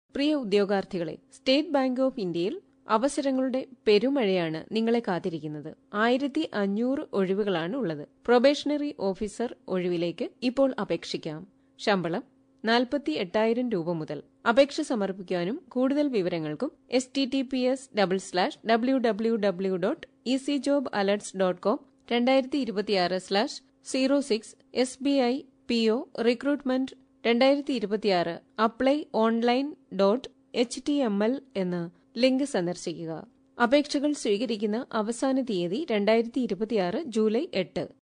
Priya ഉദ്യോഗാർത്ഥികളെ, state bank of ഇന്ത്യയിൽ അവസരങ്ങളുടെ പെരുമഴയാണ് നിങ്ങളെ കാത്തിരിക്കുന്നത്. 1500 ഒഴിവുകളാണ് ഉള്ളത്. പ്രൊബേഷണറി ഓഫീസർ ഒഴിവിലേക്ക് ഇപ്പോൾ അപേക്ഷിക്കാം. ശമ്പളം 48,000 രൂപ മുതൽ. അപേക്ഷ സമർപ്പിക്കാനും കൂടുതൽ വിവരങ്ങൾക്കും https://www.easyjobalerts.com 2026/06 SBI PO recruitment 2026 apply ഓൺലൈൻ.html എന്ന ലിങ്ക് സന്ദർശിക്കുക. അപേക്ഷകൾ സ്വീകരിക്കുന്ന അവസാന തീയതി 2026 ജൂലൈ 8.